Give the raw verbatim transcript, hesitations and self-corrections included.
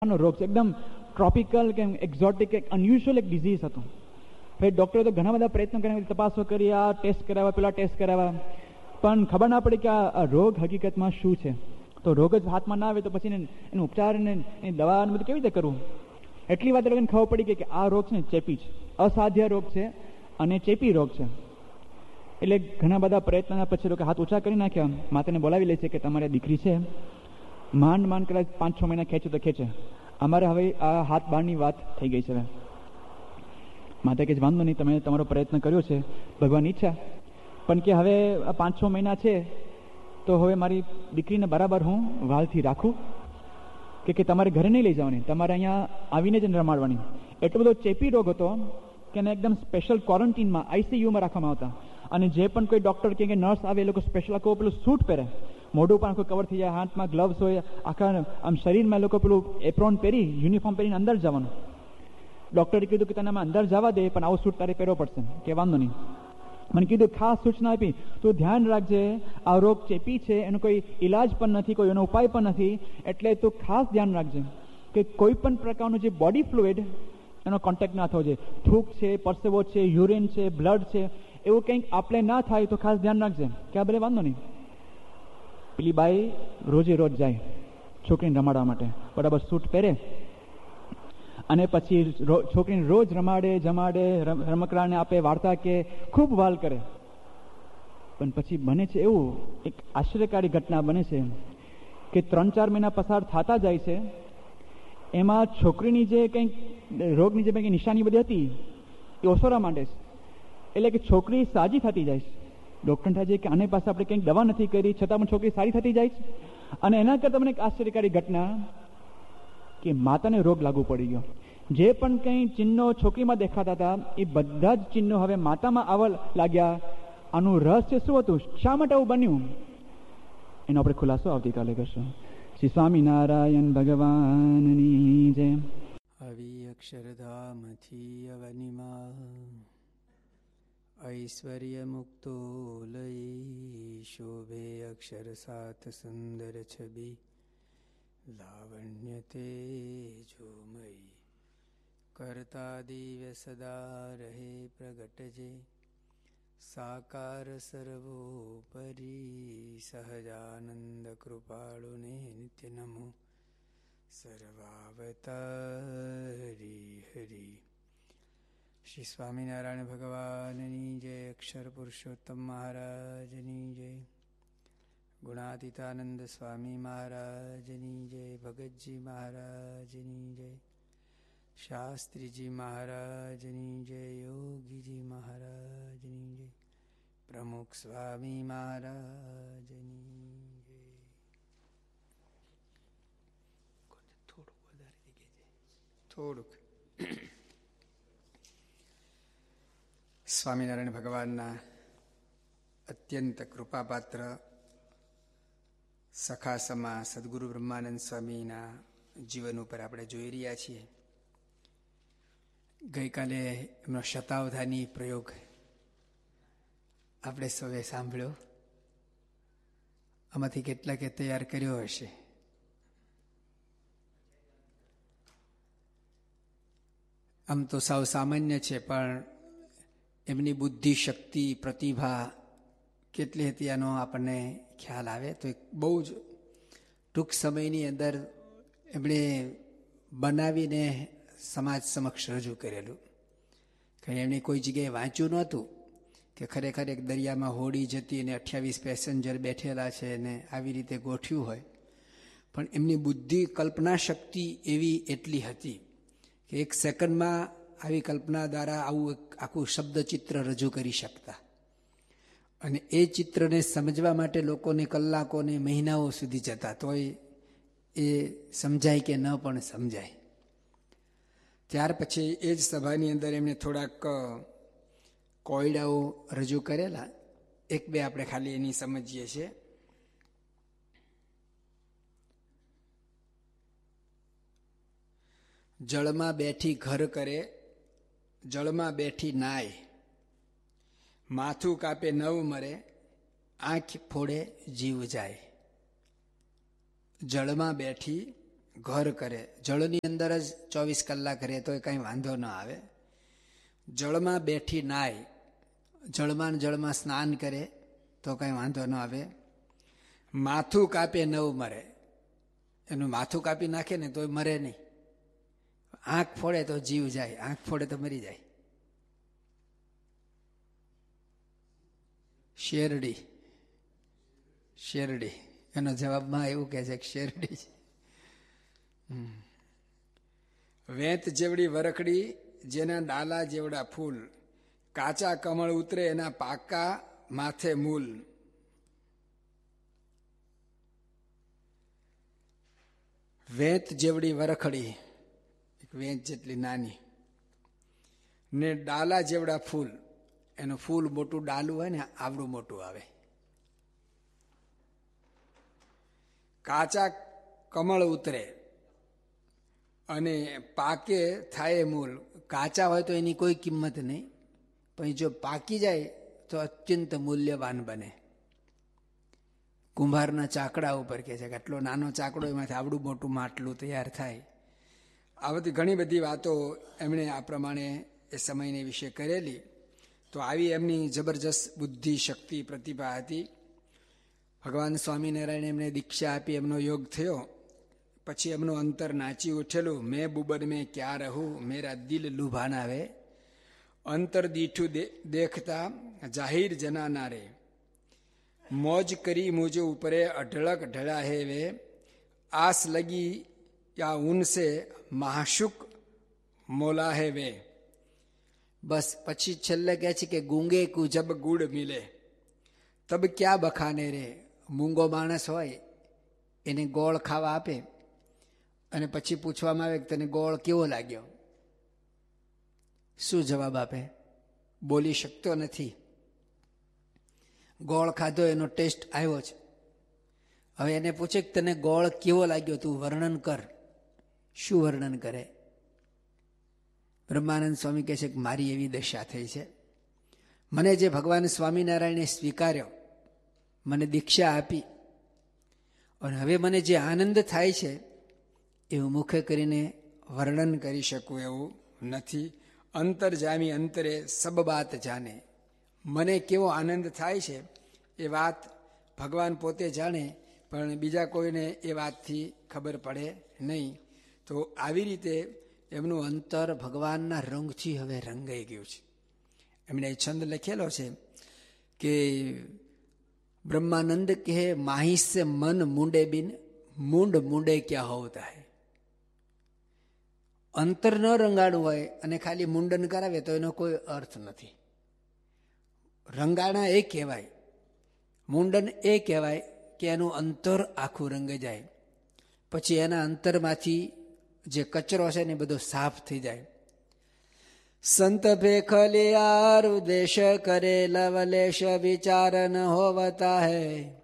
રોગ છે, એકદમ ટ્રોપિકલ કે એક્ઝોટિક એક અનયુઝ્યુઅલ એક ડિઝીઝ હતું. પછી ડૉક્ટરે તો ઘણા બધા પ્રયત્નો કર્યા, તપાસો કરી, આ ટેસ્ટ કરાવ્યા, પેલા ટેસ્ટ કરાવ્યા, પણ ખબર ના પડી કે આ રોગ હકીકતમાં શું છે. તો રોગ જ હાથમાં ના આવે તો પછી એનો ઉપચાર ને એની દવા બધું કેવી રીતે કરવું? એટલી વાત લોકોને ખબર પડી ગઈ કે આ રોગ છે ને ચેપી છે, અસાધ્ય રોગ છે અને ચેપી રોગ છે. એટલે ઘણા બધા પ્રયત્નના પછી લોકો હાથ ઊંચા કરી નાખ્યા, માતાને બોલાવી લે છે કે તમારી દીકરી છે, માંડ માંડ કદાચ પાંચ છ મહિના ખેંચે તો ખેંચે, અમારે હવે આ હાથ બહારની વાત થઈ ગઈ છે. માતા કે વાંધો નહીં, તમે તમારો પ્રયત્ન કર્યો છે, ભગવાન ઈચ્છા, પણ કે હવે પાંચ છ મહિના છે તો હવે મારી દીકરીને બરાબર હું વાલથી રાખું કે કે તમારે ઘરે નહીં લઈ જવાની, તમારે અહીંયા આવીને જ રમાડવાની. એટલો બધો ચેપી રોગ હતો કે એને એકદમ સ્પેશિયલ ક્વોરન્ટીનમાં આઈસીયુમાં રાખવામાં આવતા. અને જે પણ કોઈ ડૉક્ટર કે નર્સ આવે એ લોકો સ્પેશિયલ આખું પેલું સૂટ પહેરે, મોઢું પણ આખું કવર થઈ જાય, હાથમાં ગ્લવ્સ હોય, આખા આમ શરીરમાં એ લોકો પેલું એપ્રોન પહેરી યુનિફોર્મ પહેરીને અંદર જવાનું. ડૉક્ટરે કીધું કે તને અમે અંદર જવા દે, પણ આવો સૂટ તારે પહેરવો પડશે. કે વાંધો નહીં. મને કીધું ખાસ સૂચના આપી, તું ધ્યાન રાખજે, આ રોગ ચેપી છે, એનો કોઈ ઈલાજ પણ નથી, કોઈ એનો ઉપાય પણ નથી, એટલે તું ખાસ ધ્યાન રાખજે કે કોઈ પણ પ્રકારનું જે બોડી ફ્લુઇડ એનો કોન્ટેક્ટ ના થવો જોઈએ. થૂક છે, પરસેવો છે, યુરિન છે, બ્લડ છે, એવું કંઈક આપણે ના થાય તો ખાસ ધ્યાન રાખજે. કે આ ભલે વાંધો નહીં. પેલી બાઈ રોજે રોજ જાય છોકરીને રમાડવા માટે, બરાબર સૂટ પહેરે અને પછી છોકરીને રોજ રમાડે, જમાડે, રમકડાને આપે, વાર્તા કે ખૂબ વાલ કરે. પણ પછી બને છે એવું, એક આશ્ચર્યકારી ઘટના બને છે કે ત્રણ ચાર મહિના પસાર થતા જાય છે, એમાં છોકરીની જે કંઈક રોગની જે કંઈક નિશાની બધી હતી એ ઓસરવા માંડે છે. એટલે કે છોકરી સાજી થતી જાય છે. ડૉક્ટર થાય છે કે આની પાસે આપણે કંઈક દવા નથી કરી, છતાં પણ છોકરી સારી થતી જાય છે. અને એના કરતાં મને એક આશ્ચર્યકારી ઘટના કે માતાને રોગ લાગુ પડી ગયો. જે પણ કંઈ ચિહ્નો છોકરીમાં દેખાતા હતા એ બધા જ ચિહ્નો હવે માતામાં આવવા લાગ્યા. આનું રહસ્ય શું હતું, શા માટે આવું બન્યું, એનો આપણે ખુલાસો આવતીકાલે કરશું. શ્રી સ્વામિનારાયણ ભગવાનની જય. આવી અક્ષરધામથી અવનિમાં ઐશ્વર્ય મુક્તો લઈ શોભે અક્ષર સાત સુંદર છબી લાવણ્ય તેજોમય કરતા દિવ્ય સદા રહે પ્રગટજે સાકાર સર્વોપરી સહજાનંદ કૃપાળુને નિત્ય નમો સર્વાવતારી હરી. શ્રી સ્વામિનારાયણ ભગવાનની જય. અક્ષર પુરુષોત્તમ મહારાજની જય. ગુણાતીતાનંદ સ્વામી મહારાજની જય. ભગતજી મહારાજની જય. શાસ્ત્રીજી મહારાજની જય. યોગીજી મહારાજની જય. પ્રમુખ સ્વામી મહારાજની જય. થોડુંક વધારે જગ્યા છે, થોડુંક. સ્વામિનારાયણ ભગવાનના અત્યંત કૃપાપાત્ર સખાસમા સદગુરુ બ્રહ્માનંદ સ્વામીના જીવન ઉપર આપણે જોઈ રહ્યા છીએ. ગઈકાલે એમનો શતાવધાની પ્રયોગ આપણે સૌએ સાંભળ્યો. આમાંથી કેટલાકે તૈયાર કર્યો હશે. આમ તો સાવ સામાન્ય છે, પણ એમની બુદ્ધિ, શક્તિ, પ્રતિભા કેટલી હતી આનો આપણને ખ્યાલ આવે. તો એક બહુ જ ટૂંક સમયની અંદર એમણે બનાવીને સમાજ સમક્ષ રજૂ કરેલું. કંઈ એમણે કોઈ જગ્યાએ વાંચ્યું નહોતું કે ખરેખર એક દરિયામાં હોડી જતી અને અઠ્યાવીસ પેસેન્જર બેઠેલા છે ને આવી રીતે ગોઠવ્યું હોય. પણ એમની બુદ્ધિ, કલ્પના શક્તિ એવી એટલી હતી કે એક સેકન્ડમાં આવી કલ્પના દ્વારા આવું એક આખું શબ્દચિત્ર રજૂ કરી શકતા. અને એ ચિત્રને સમજવા માટે લોકોને કલાકોને મહિનાઓ સુધી જતા, તોય એ સમજાય કે ન પણ સમજાય. ત્યાર પછી એ જ સભાની અંદર એમણે થોડાક કોયડાઓ રજૂ કરેલા. એક બે આપણે ખાલી એની સમજીએ છીએ. જળમાં બેઠી ઘર કરે, જળમાં બેઠી નાય, માથું કાપે નવ મરે, આંખ ફોડે જીવ જાય. જળમાં બેઠી ઘર કરે, જળની અંદર જ ચોવીસ કલાક રહે તો કંઈ વાંધો ન આવે. જળમાં બેઠી નાય, જળમાં જળમાં સ્નાન કરે તો કંઈ વાંધો ન આવે. માથું કાપે નવ મરે, એનું માથું કાપી નાખે ને તો મરે નહીં. આંખ ફોડે તો જીવ જાય, આંખ ફોડે તો મરી જાય. શેરડી શેરડી એનો જવાબમાં એવું કહે છે કે શેરડી છે. વેત જેવડી વરખડી, જેના ડાલા જેવડા ફૂલ, કાચા કમળ ઉતરે એના પાકા માથે મૂલ. વેત જેવડી વરખડી, એક વેત જેટલી નાની, ને ડાલા જેવડા ફૂલ, એનું ફૂલ મોટું ડાલું હોય ને આવડું મોટું આવે. કાચા કમળ ઉતરે અને પાકે થાય મૂલ. કાચા હોય તો એની કોઈ કિંમત નહીં, પણ જો પાકી જાય તો અત્યંત મૂલ્યવાન બને. કુંભારના ચાકડા ઉપર કહે છે કે આટલો નાનો ચાકડો એમાંથી આવડું મોટું માટલું તૈયાર થાય. આ બધી ઘણી બધી વાતો એમણે આ પ્રમાણે એ સમયને વિશે કરેલી. તો આવી એમની જબરજસ્ત બુદ્ધિ, શક્તિ, પ્રતિભા હતી. ભગવાન સ્વામિનારાયણ એમને દીક્ષા આપી, એમનો યોગ થયો. પછી એમનું અંતર નાચી ઉઠેલું. મેં બુબન મેં ક્યાં રહું, મેરા દિલ લુભાના વે, અંતર દીઠું દેખતા જાહિર જનાના રે, મોજ કરી મુझे ઉપરે અઢળક ઢળા હે વે, આસ લગી યા ઉનસે મહાશુક મોલા હે વે. બસ પછી છેલ્લે કહે છે કે ગૂંગે કુ જબ ગુડ મિલે તબ ક્યાં બખાને રે. મૂંગો માણસ હોય એને ગોળ ખાવા આપે અને પછી પૂછવામાં આવે કે તને ગોળ કેવો લાગ્યો, શું જવાબ આપે? બોલી શકતો નથી. ગોળ ખાધો, એનો ટેસ્ટ આવ્યો છે. હવે એને પૂછે કે તને ગોળ કેવો લાગ્યો, તું વર્ણન કર. શું વર્ણન કરે? બ્રહ્માનંદ સ્વામી કહે છે કે મારી એવી દશા થઈ છે, મને જે ભગવાન સ્વામિનારાયણે સ્વીકાર્યો, મને દીક્ષા આપી, અને હવે મને જે આનંદ થાય છે એવું મુખે કરીને વર્ણન કરી શકું એવું નથી. અંતર જામી અંતરે સબ બાત જાને. મને કેવો આનંદ થાય છે એ વાત ભગવાન પોતે જાણે, પણ બીજા કોઈને એ વાતથી ખબર પડે નહીં. તો આવી રીતે એમનું અંતર ભગવાનના રંગથી હવે રંગાઈ ગયું છે. એમણે છંદ લખેલો છે કે બ્રહ્માનંદ કહે માહી સે મન મુંડે બિન મુંડ મુંડે ક્યાં હોતા હૈ. અંતર ન રંગાણું હોય અને ખાલી મુંડન કરાવે તો એનો કોઈ અર્થ નથી. રંગાણા એ કહેવાય, મુંડન એ કહેવાય કે એનું અંતર આખું રંગ જાય, પછી એના અંતરમાંથી જે કચરો છે ને બધો સાફ થઈ જાય. સંત ભેખલિયાર દેશ કરે લવલેશ વિચાર ન હોવતા હૈ,